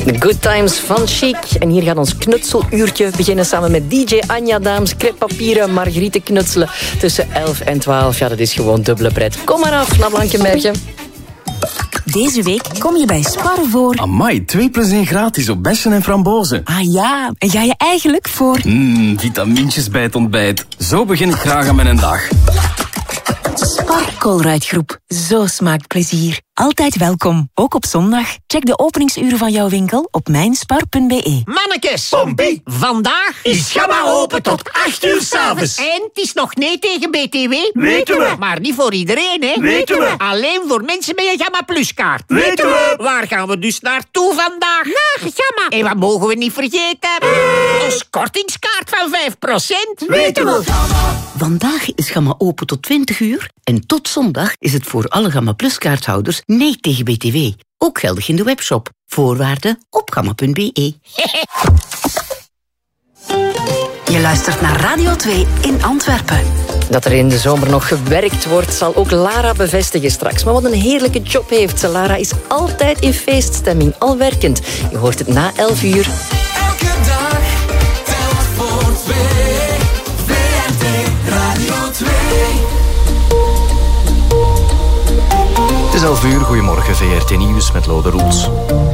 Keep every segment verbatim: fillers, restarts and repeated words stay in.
De Good Times van Chic. En hier gaat ons knutseluurtje beginnen samen met D J Anja Daams, crêpepapieren, Margriete knutselen tussen elf en twaalf. Ja, dat is gewoon dubbele pret. Kom maar af naar Blankenbergen. Deze week kom je bij Spar voor... Amai, twee plus één gratis op bessen en frambozen. Ah ja, en ga je eigenlijk voor... Mmm, vitamintjes bij het ontbijt. Zo begin ik graag aan mijn dag. Spar Colruyt-groep. Zo smaakt plezier. Altijd welkom, ook op zondag. Check de openingsuren van jouw winkel op mijnspar punt be. Mannekes, Pompie, vandaag is Gamma open tot acht uur 's avonds. En het is nog nee tegen B T W. Weten we. Maar niet voor iedereen, hè? Weten we. Alleen voor mensen met een Gamma Plus kaart. Weten we. Waar gaan we dus naartoe vandaag? Naar Gamma. En wat mogen we niet vergeten? Ons kortingskaart van vijf procent. Weten we. Vandaag is Gamma open tot twintig uur en tot zondag is het voor alle Gamma Plus kaarthouders nee tegen B T W. Ook geldig in de webshop. Voorwaarden op gamma punt be. Je luistert naar Radio twee in Antwerpen. Dat er in de zomer nog gewerkt wordt, zal ook Lara bevestigen straks. Maar wat een heerlijke job heeft ze. Lara is altijd in feeststemming, al werkend. Je hoort het na elf uur. Elke dag telt voor twee. V R T Radio twee. Het is elf uur, goedemorgen, V R T Nieuws met Lode Roels.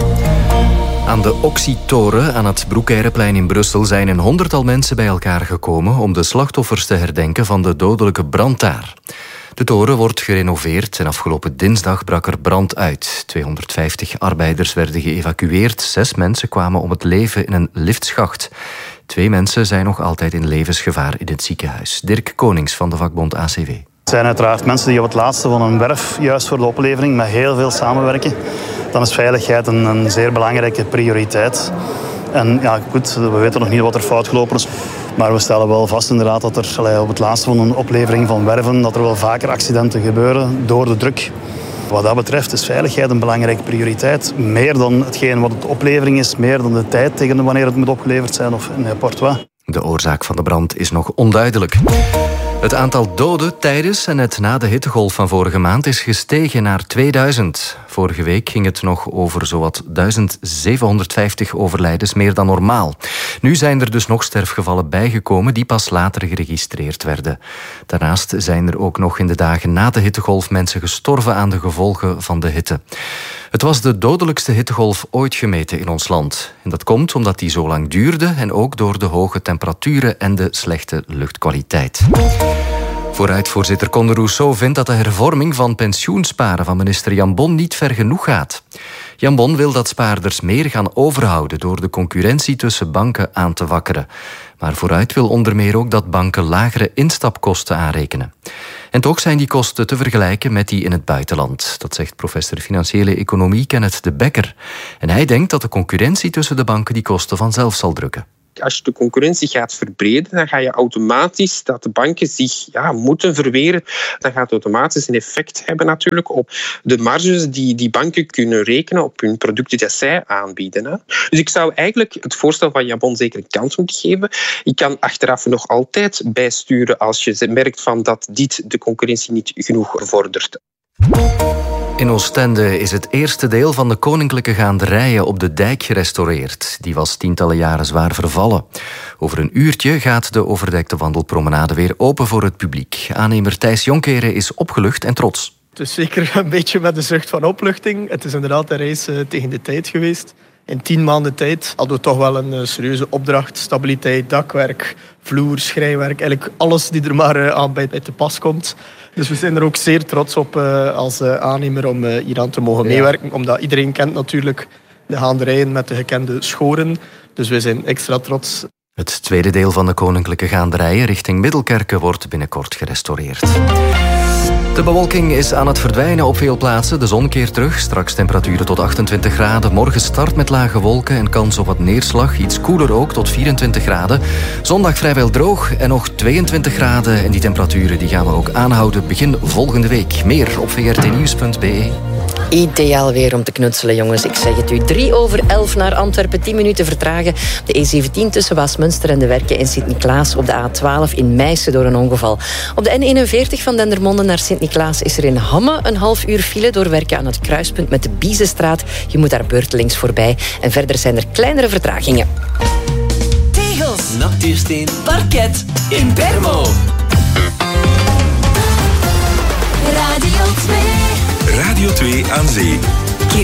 Aan de Oxytoren aan het Broekeirenplein in Brussel zijn een honderdtal mensen bij elkaar gekomen om de slachtoffers te herdenken van de dodelijke brand daar. De toren wordt gerenoveerd en afgelopen dinsdag brak er brand uit. tweehonderdvijftig arbeiders werden geëvacueerd. Zes mensen kwamen om het leven in een liftschacht. Twee mensen zijn nog altijd in levensgevaar in het ziekenhuis. Dirk Konings van de vakbond A C W. Het zijn uiteraard mensen die op het laatste van een werf, juist voor de oplevering, met heel veel samenwerken. Dan is veiligheid een, een zeer belangrijke prioriteit. En ja, goed, we weten nog niet wat er fout gelopen is. Maar we stellen wel vast inderdaad dat er allee, op het laatste van een oplevering van werven, dat er wel vaker accidenten gebeuren door de druk. Wat dat betreft is veiligheid een belangrijke prioriteit. Meer dan hetgeen wat het oplevering is, meer dan de tijd tegen wanneer het moet opgeleverd zijn of n'importe wat. De oorzaak van de brand is nog onduidelijk. Het aantal doden tijdens en net na de hittegolf van vorige maand is gestegen naar tweeduizend. Vorige week ging het nog over zowat duizend zevenhonderdvijftig overlijdens, meer dan normaal. Nu zijn er dus nog sterfgevallen bijgekomen die pas later geregistreerd werden. Daarnaast zijn er ook nog in de dagen na de hittegolf mensen gestorven aan de gevolgen van de hitte. Het was de dodelijkste hittegolf ooit gemeten in ons land. En dat komt omdat die zo lang duurde en ook door de hoge temperaturen en de slechte luchtkwaliteit. Vooruitvoorzitter Conde Rousseau vindt dat de hervorming van pensioensparen van minister Jan Bon niet ver genoeg gaat. Jan Bon wil dat spaarders meer gaan overhouden door de concurrentie tussen banken aan te wakkeren. Maar Vooruit wil onder meer ook dat banken lagere instapkosten aanrekenen. En toch zijn die kosten te vergelijken met die in het buitenland. Dat zegt professor financiële economie Kenneth de Bekker. En hij denkt dat de concurrentie tussen de banken die kosten vanzelf zal drukken. Als je de concurrentie gaat verbreden, dan ga je automatisch dat de banken zich ja, moeten verweren. Dan gaat het automatisch een effect hebben natuurlijk op de marges die die banken kunnen rekenen op hun producten die zij aanbieden. Hè. Dus ik zou eigenlijk het voorstel van Jan Bon zeker een kans moeten geven. Je kan achteraf nog altijd bijsturen als je merkt van dat dit de concurrentie niet genoeg vordert. In Oostende is het eerste deel van de koninklijke gaanderijen op de dijk gerestaureerd. Die was tientallen jaren zwaar vervallen. Over een uurtje gaat de overdekte wandelpromenade weer open voor het publiek. Aannemer Thijs Jonkeren is opgelucht en trots. Het is zeker een beetje met de zucht van opluchting. Het is inderdaad een race tegen de tijd geweest. In tien maanden tijd hadden we toch wel een serieuze opdracht. Stabiliteit, dakwerk, vloer, schrijwerk. Eigenlijk alles die er maar aan bij te pas komt. Dus we zijn er ook zeer trots op uh, als uh, aannemer om uh, hier aan te mogen meewerken. Omdat iedereen kent natuurlijk de gaanderijen met de gekende schoren. Dus we zijn extra trots. Het tweede deel van de koninklijke gaanderijen richting Middelkerke wordt binnenkort gerestaureerd. De bewolking is aan het verdwijnen op veel plaatsen. De zon keert terug. Straks temperaturen tot achtentwintig graden. Morgen start met lage wolken en kans op wat neerslag. Iets koeler ook, tot vierentwintig graden. Zondag vrijwel droog en nog tweeëntwintig graden. En die temperaturen die gaan we ook aanhouden begin volgende week. Meer op v r t nieuws punt be. Ideaal weer om te knutselen, jongens. Ik zeg het u. Drie over elf naar Antwerpen, tien minuten vertragen. De E zeventien tussen Waasmunster en de Werken in Sint-Niklaas. Op de A twaalf in Meissen door een ongeval. Op de N eenenveertig van Dendermonde naar Sint-Niklaas is er in Hamme een half uur file door Werken aan het kruispunt met de Biezenstraat. Je moet daar beurtelings voorbij. En verder zijn er kleinere vertragingen. Tegels, natuursteen, parket, in Bermo. Radio twee. Radio twee aan zee.